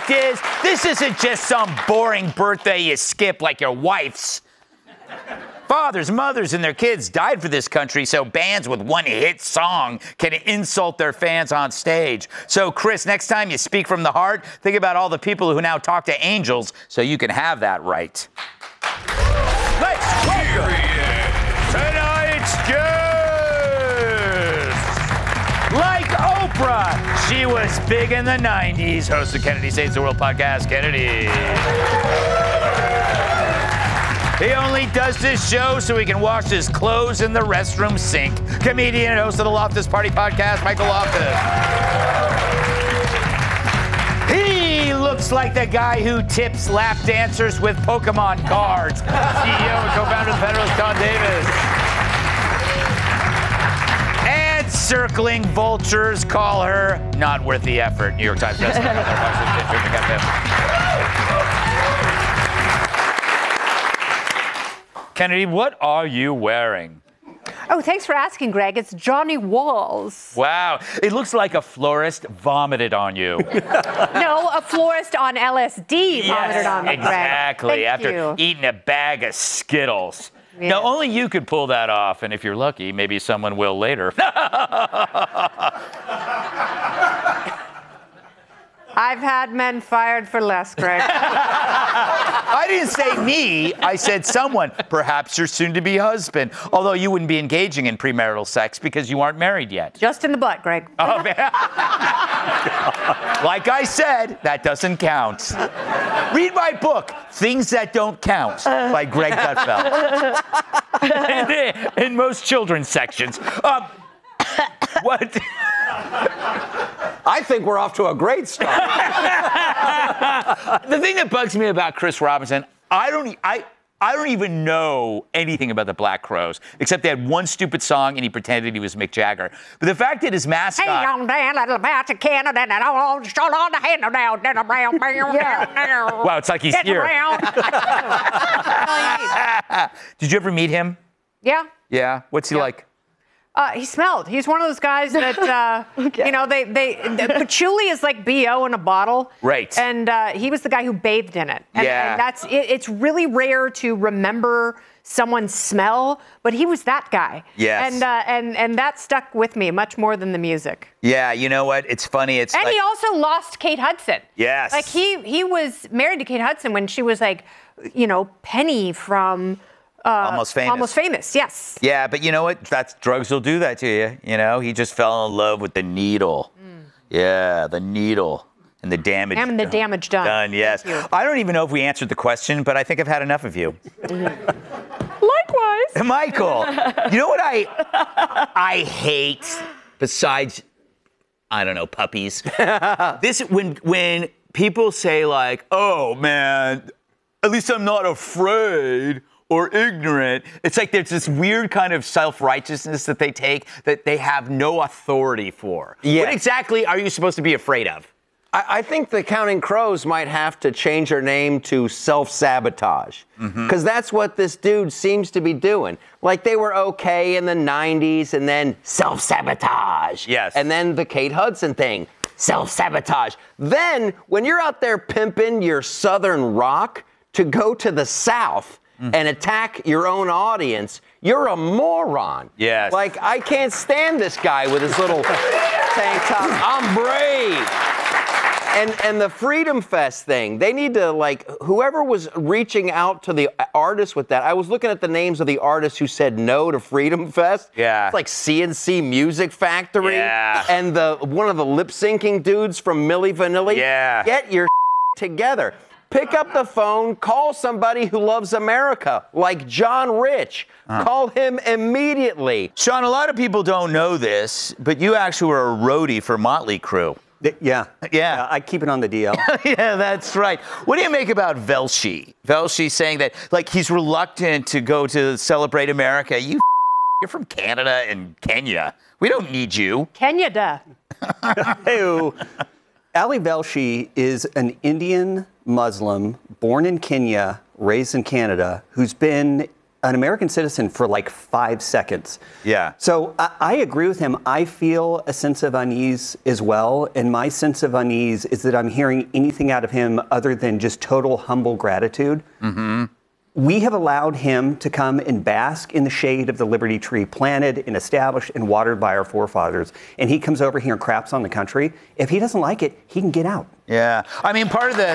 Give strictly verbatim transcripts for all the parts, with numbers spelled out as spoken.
fact is, this isn't just some boring birthday you skip like your wife's. Fathers, mothers, and their kids died for this country so bands with one hit song can insult their fans on stage. So, Chris, next time you speak from the heart, think about all the people who now talk to angels so you can have that right. Let's welcome tonight's guest. Like Oprah, she was big in the nineties. Host of Kennedy Saves the World podcast, Kennedy. He only does this show so he can wash his clothes in the restroom sink. Comedian and host of the Loftus Party podcast, Michael Loftus. He looks like the guy who tips lap dancers with Pokemon cards. C E O and co-founder of the Federalist, Don Davis. And circling vultures call her not worth the effort. New York Times bestseller. Kennedy, what are you wearing? Oh, thanks for asking, Greg. It's Johnny Walls. Wow. It looks like a florist vomited on you. No, a florist on L S D vomited yes, on me, Greg. Exactly. Thank After you. eating a bag of Skittles. Yeah. Now, only you could pull that off, and if you're lucky, maybe someone will later. I've had men fired for less, Greg. I didn't say me. I said someone, perhaps your soon-to-be husband. Although you wouldn't be engaging in premarital sex because you aren't married yet. Just in the butt, Greg. Oh, man. Like I said, that doesn't count. Read my book, Things That Don't Count, by Greg Gutfeld. in, in most children's sections. Um, what? I think we're off to a great start. The thing that bugs me about Chris Robinson, I don't, I, I don't even know anything about the Black Crowes, except they had one stupid song and he pretended he was Mick Jagger. But the fact that his mascot... Hey, on down, little about to Canada, and I don't shut on the hand down, down, brown, brown, down. Wow, it's like he's here. Did you ever meet him? Yeah. Yeah? What's he Yeah. like? Uh, he smelled. He's one of those guys that, uh, okay. you know, they, they, the patchouli is like B O in a bottle. Right. And uh, he was the guy who bathed in it. And, Yeah. and that's, it, it's really rare to remember someone's smell, but he was that guy. Yes. And, uh, and, and that stuck with me much more than the music. Yeah, you know what? It's funny. It's And like, he also lost Kate Hudson. Yes. Like he, he was married to Kate Hudson when she was like, you know, Penny from... Uh, Almost Famous. Almost Famous, yes. Yeah, but you know what? That's drugs will do that to you. You know, he just fell in love with the needle. Mm. Yeah, the needle and the damage. And the damage done. Done, yes. I don't even know if we answered the question, but I think I've had enough of you. Likewise. Michael, you know what I I hate besides, I don't know, puppies? This when when people say like, oh man, at least I'm not afraid or ignorant. It's like there's this weird kind of self-righteousness that they take that they have no authority for. Yeah. What exactly are you supposed to be afraid of? I, I think the Counting Crows might have to change their name to Self-Sabotage. Because mm-hmm. that's what this dude seems to be doing. Like they were okay in the nineties and then Self-Sabotage. Yes. And then the Kate Hudson thing. Self-Sabotage. Then when you're out there pimping your Southern rock to go to the South and attack your own audience, you're a moron. Yes. Like, I can't stand this guy with his little tank top. I'm brave. And and the Freedom Fest thing, they need to, like, whoever was reaching out to the artists with that, I was looking at the names of the artists who said no to Freedom Fest. Yeah. It's like C N C Music Factory. Yeah. And the one of the lip-syncing dudes from Milli Vanilli. Yeah. Get your together. Pick up the phone, call somebody who loves America, like John Rich. Uh-huh. Call him immediately. Sean, a lot of people don't know this, but you actually were a roadie for Motley Crue. Yeah. Yeah. Uh, I keep it on the D L. Yeah, that's right. What do you make about Velshi? Velshi saying that, like, he's reluctant to go to celebrate America. You, you're from Canada and Kenya. We don't need you. Kenya. Hey, Ali Velshi is an Indian Muslim born in Kenya, raised in Canada, who's been an American citizen for like five seconds. Yeah. So I, I agree with him. I feel a sense of unease as well. And my sense of unease is that I'm hearing anything out of him other than just total humble gratitude. Mm-hmm. We have allowed him to come and bask in the shade of the Liberty Tree, planted and established and watered by our forefathers. And he comes over here and craps on the country. If he doesn't like it, he can get out. Yeah. I mean, part of the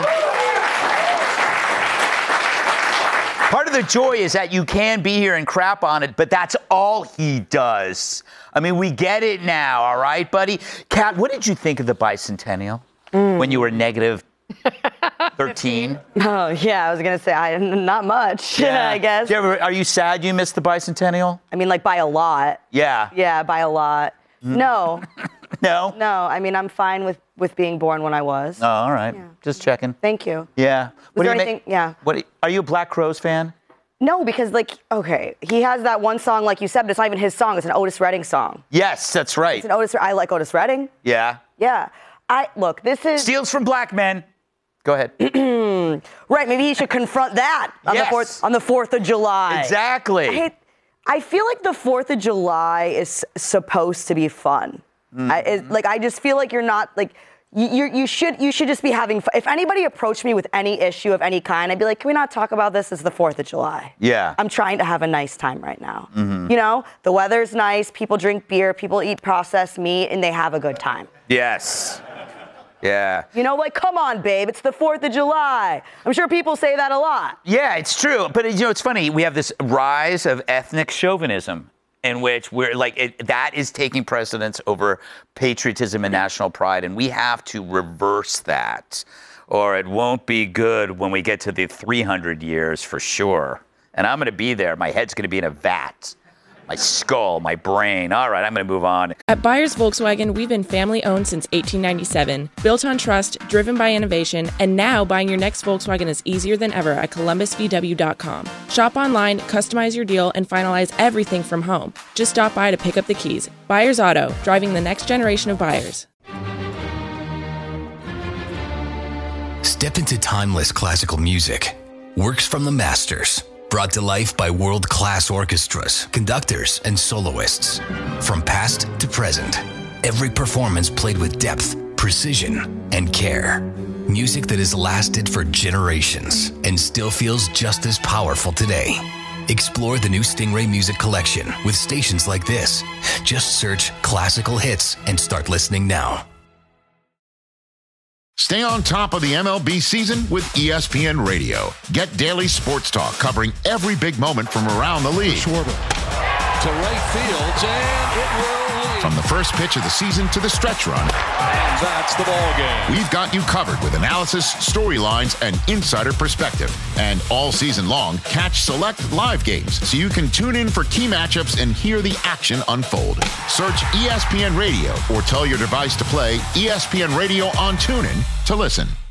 part of the joy is that you can be here and crap on it, but that's all he does. I mean, we get it now, all right, buddy? Kat, what did you think of the bicentennial mm. when you were negative thirteen? Oh, yeah, I was going to say, I, not much, yeah. I guess. Do you ever, are you sad you missed the bicentennial? I mean, like, by a lot. Yeah. Yeah, by a lot. Mm. No. No? No, I mean, I'm fine with, with being born when I was. Oh, all right. Yeah. Just checking. Thank you. Yeah. Was what there do you anything, make, yeah. What, are you a Black Crowes fan? No, because, like, okay, he has that one song, like you said, but it's not even his song. It's an Otis Redding song. Yes, that's right. It's an Otis, I like Otis Redding. Yeah. Yeah. I, look, this is... Steals from black men. Go ahead. Right, maybe he should confront that on, yes. the fourth, on the fourth of July. Exactly. I, hate, I feel like the fourth of July is supposed to be fun. Mm-hmm. I, it, like, I just feel like you're not, like, you, you, you, should, you should just be having fun. If anybody approached me with any issue of any kind, I'd be like, can we not talk about this? It's the fourth of July. Yeah. I'm trying to have a nice time right now. Mm-hmm. You know, the weather's nice, people drink beer, people eat processed meat, and they have a good time. Yes. Yeah. You know, like, come on, babe, it's the fourth of July. I'm sure people say that a lot. Yeah, it's true. But, you know, it's funny. We have this rise of ethnic chauvinism in which we're like, it, that is taking precedence over patriotism and national pride. And we have to reverse that, or it won't be good when we get to the three hundred years for sure. And I'm going to be there. My head's going to be in a vat. My skull, my brain. All right, I'm going to move on. At Byers Volkswagen, we've been family-owned since eighteen ninety-seven, built on trust, driven by innovation, and now buying your next Volkswagen is easier than ever at columbus v w dot com. Shop online, customize your deal, and finalize everything from home. Just stop by to pick up the keys. Byers Auto, driving the next generation of buyers. Step into timeless classical music. Works from the masters. Brought to life by world-class orchestras, conductors, and soloists. From past to present, every performance played with depth, precision, and care. Music that has lasted for generations and still feels just as powerful today. Explore the new Stingray Music Collection with stations like this. Just search classical hits and start listening now. Stay on top of the M L B season with E S P N Radio. Get daily sports talk covering every big moment from around the league. Schwarber to right field, and it will leave. From the first pitch of the season to the stretch run. And that's the ball game. We've got you covered with analysis, storylines, and insider perspective. And all season long, catch select live games so you can tune in for key matchups and hear the action unfold. Search E S P N Radio or tell your device to play E S P N Radio on TuneIn to listen.